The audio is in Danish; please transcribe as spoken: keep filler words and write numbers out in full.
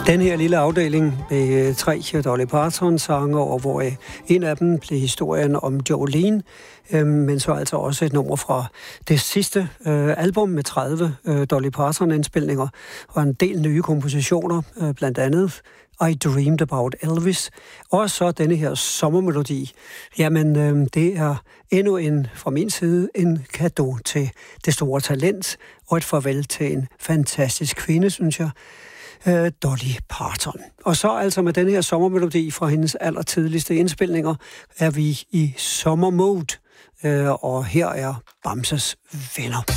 Den her lille afdeling med tre Dolly Parton-sange, og hvor en af dem blev historien om Jolene, øh, men så altså også et nummer fra det sidste øh, album med tredive øh, Dolly Parton-indspilninger, og en del nye kompositioner, øh, blandt andet I Dreamed About Elvis, og så denne her sommermelodi. Jamen, øh, det er endnu en, fra min side, en cadeau til det store talent, og et farvel til en fantastisk kvinde, synes jeg, øh, Dolly Parton. Og så altså med den her sommermelodi fra hendes allertidligste indspilninger, er vi i sommermode, øh, og her er Bamses Venner.